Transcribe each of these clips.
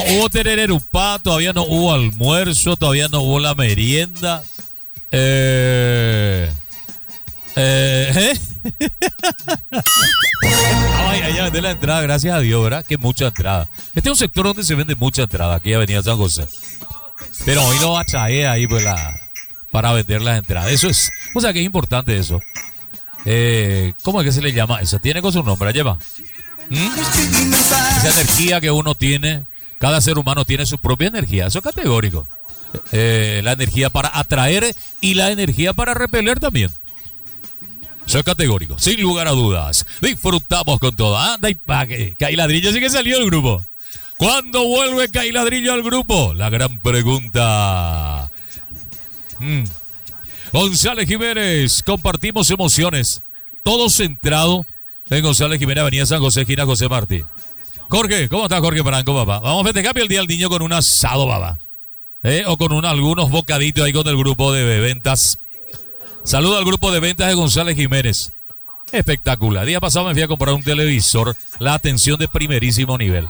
hubo terererupá, todavía no hubo almuerzo, todavía no hubo la merienda. Ay, ya vendé la entrada, gracias a Dios, ¿verdad? Que mucha entrada. Este es un sector donde se vende mucha entrada, aquí en Avenida San José. Pero hoy lo atrae ahí pues, para vender las entradas. Eso es, o sea que es importante eso. ¿Cómo es que se le llama eso? Tiene con su nombre, lleva. Esa energía que uno tiene, cada ser humano tiene su propia energía, eso es categórico. La energía para atraer y la energía para repeler también. Eso es categórico, sin lugar a dudas. Disfrutamos con todo. Anda y pague. Cailadrillo sí que salió del grupo. ¿Cuándo vuelve Cailadrillo al grupo? La gran pregunta. González Jiménez, compartimos emociones. Todo centrado en González Jiménez, Avenida San José, esquina José Martí. Jorge, ¿cómo estás, Jorge Franco, papá? Vamos a festejar el Día del Niño con un asado, papá. O con algunos bocaditos ahí con el grupo de ventas. Saludo al grupo de ventas de González Jiménez. Espectacular. El día pasado me fui a comprar un televisor. La atención de primerísimo nivel.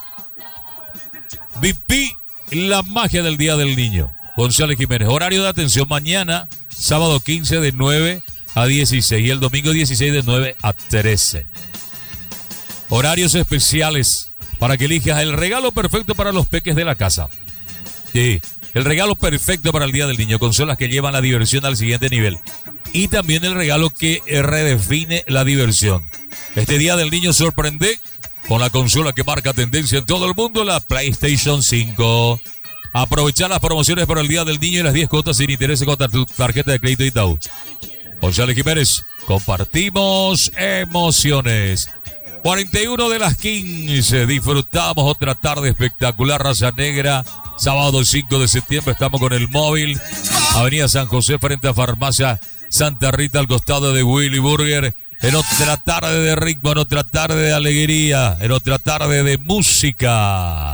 Viví la magia del Día del Niño. González Jiménez. Horario de atención mañana, sábado 15 de 9 a 16 y el domingo 16 de 9 a 13. Horarios especiales para que elijas el regalo perfecto para los peques de la casa. Sí, el regalo perfecto para el Día del Niño. Consolas que llevan la diversión al siguiente nivel. Y también el regalo que redefine la diversión. Este Día del Niño sorprende con la consola que marca tendencia en todo el mundo, la PlayStation 5. Aprovechar las promociones para el Día del Niño y las 10 cuotas sin interés con tu tarjeta de crédito Itaú. González Jiménez, compartimos emociones. 41 de las 15, disfrutamos otra tarde espectacular, Raza Negra. Sábado 5 de septiembre estamos con el móvil. Avenida San José frente a Farmacia Santa Rita al costado de Willy Burger. En otra tarde de ritmo, en otra tarde de alegría, en otra tarde de música.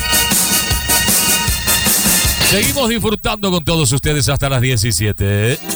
Seguimos disfrutando con todos ustedes hasta las 17.